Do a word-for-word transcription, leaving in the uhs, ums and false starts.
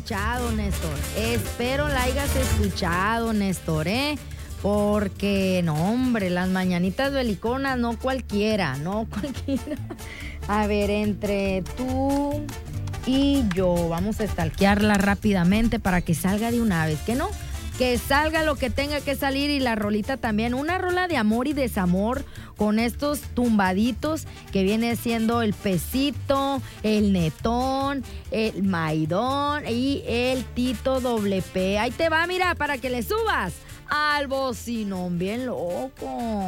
escuchado, Néstor. Espero la hayas escuchado, Néstor, ¿eh? Porque, no, hombre, las mañanitas beliconas, no cualquiera, no cualquiera. A ver, entre tú y yo, vamos a stalkearla rápidamente para que salga de una vez, ¿que no? Que salga lo que tenga que salir y la rolita también. Una rola de amor y desamor con estos tumbaditos que viene siendo el pesito, el netón, el maidón y el Tito doble P. Ahí te va, mira, para que le subas al bocinón bien loco.